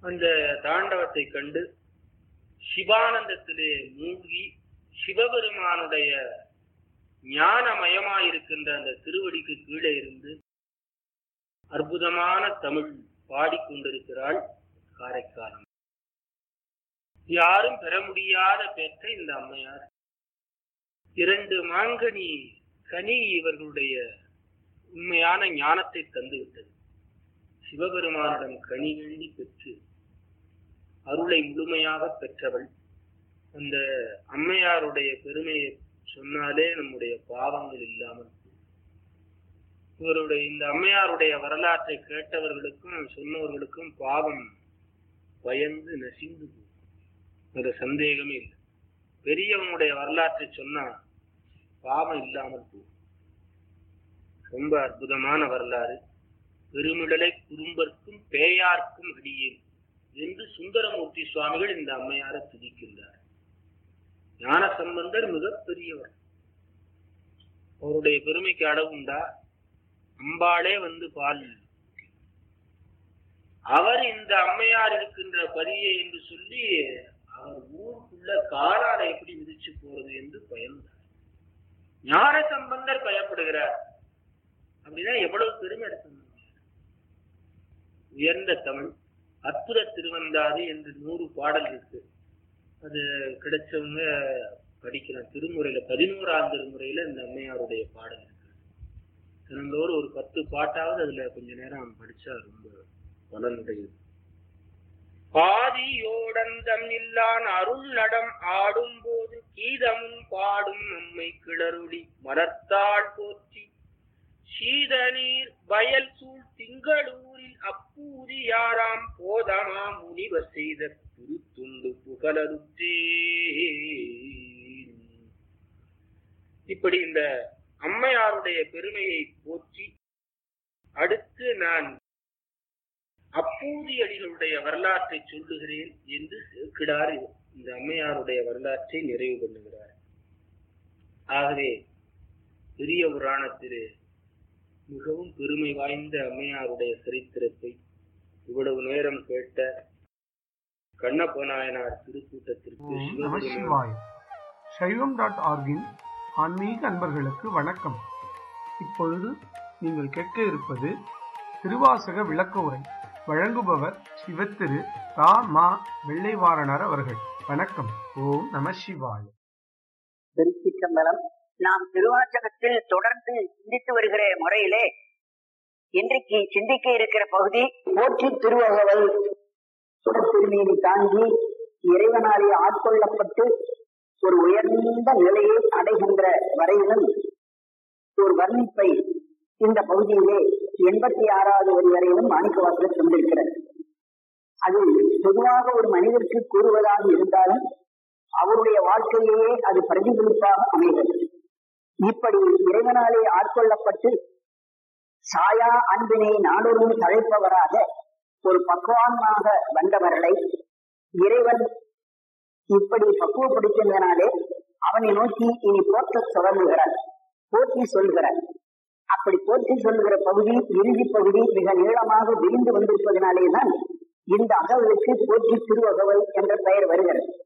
அந்த தாண்டவத்தை கண்டு சிவானந்தத்திலே மூழ்கி சிவபெருமானுடைய ஞானமயமாயிருக்கின்ற அந்த திருவடிக்கு கீழே இருந்து அற்புதமான தமிழ் பாடிக்கொண்டிருக்கிறாள் காரைக்காலம். யாரும் பெற முடியாத பெற்ற இந்த அம்மையார் 2 மாங்கனி கனி இவர்களுடைய உண்மையான ஞானத்தை தந்துவிட்டது. சிவபெருமானிடம் கனி வேண்டி பெற்று அருளை முழுமையாக பெற்றவள். அந்த அம்மையாருடைய பெருமையை சொன்னாலே நம்முடைய பாவங்கள் இல்லாமல், இவருடைய இந்த அம்மையாருடைய வரலாற்றை கேட்டவர்களுக்கும் சொன்னவர்களுக்கும் பாவம் பயந்து நசிந்து போகும். ஒரு சந்தேகமே இல்லை. பெரியவங்களுடைய வரலாற்றை சொன்னா பாவம் இல்லாமல் போகும். ரொம்ப அற்புதமான வரலாறு. பெருமிடலை குறும்பர்க்கும் பேயார்க்கும் அடியேன் என்று சுந்தரமூர்த்தி சுவாமிகள் இந்த அம்மையாரை துதிக்கின்றார். ஞான சம்பந்தர் மிகப்பெரியவர். அவருடைய பெருமைக்கு அளவுண்டா? அம்பாளே வந்து பால். அவர் இந்த அம்மையார் இருக்கின்ற பதியை என்று சொல்லி அவர் ஊருக்குள்ள காலால எப்படி விதிச்சு போறது என்று பயந்தார். ஞான சம்பந்தர் பயப்படுகிறார். அப்படின்னா எவ்வளவு பெருமை எடுத்து. உயர்ந்த தமிழ், அற்புத திருவந்தாதி என்று 100 பாடல் இருக்கு. அது கிடைச்சவங்க படிக்கலாம். திருமுறையில 11ஆம் திருமுறையில இந்த அம்மையாருடைய பாடல் இருக்கு. தினந்தோறும் ஒரு 10 பாட்டாவது அதுல கொஞ்ச நேரம் படிச்சா ரொம்ப பலனுடையது. பாதியோடந்தம் இல்லான் அருள் நடம் ஆடும் போது கீதமும் பாடும் நம்மை கிளறுடி மரத்தாள் போற்றி சீத நீர் வயல் சூழ் திங்களூரில் அப்பூதி யாராம் போதமா முனிவர் செய்த திருத்துண்டு புகழருத்தே. இப்படி இந்த அம்மையாருடைய பெருமையை போற்றி அடுத்து நான் அப்பூதி அடிகளுடைய வரலாற்றை சொல்லுகிறேன் என்று சேர்க்கிறார். இந்த அம்மையாருடைய வரலாற்றை நிறைவு பண்ணுகிறார். ஆகவே பெரிய புராணத்திலே மிகவும் பெருமை வாய்ந்த அம்மையாருடைய சரித்திரத்தை இவ்வளவு நேரம் கேட்ட கண்ணப்ப நாயனார் திருக்கூட்டத்திற்கு சைவம்.org ஆன்மீக அன்பர்களுக்கு வணக்கம். இப்பொழுது நீங்கள் கேட்க இருப்பது திருவாசக விளக்க உரை. வழங்குபவர் சிவத்திரு ரா. மா. வெள்ளைவாரணர் அவர்கள். வணக்கம். ஓம் நம சிவாய. திருச்சிற்றம்பலம். நாம் திருவாசகத்தில் தொடர்ந்து சிந்தித்து வருகிற முறையிலே இன்றைக்கு சிந்திக்க இருக்கிற பகுதி போற்றி திருவகவல். சுடத்திருமீது தாங்கி இறைவனாலே ஆட்கொள்ளப்பட்டு ஒரு உயர்ந்த நிலையை அடைகின்ற வரையிலும் ஒரு வர்ணிப்பை இந்த பகுதியிலே 86வது வரி வரையிலும் மாணிக்கவாசகர் கொண்டிருக்கிறார். அது பொதுவாக ஒரு மனிதருக்கு கூறுவதாக இருந்தாலும் அவருடைய வாழ்க்கையிலேயே அது பிரதிபலிப்பாக அமைகிறது. இப்படி இறைவனாலே ஆட்கொள்ளப்பட்டு சாயா அன்பினை நாடொரு தழைப்பவராக ஒரு பக்குவானாக வந்தவர்களை இறைவன் இப்படி பக்குவப்படுத்தினாலே அவனை நோக்கி இனி போற்ற தொடங்குகிறார், போற்றி சொல்கிறார். அப்படி போற்றி சொல்லுகிற பகுதி இறுதி பகுதி மிக நீளமாக விரிந்து வந்திருப்பதனாலேதான் இந்த அகவலுக்கு போற்றி திருவகவல் என்ற பெயர் வருகிறது.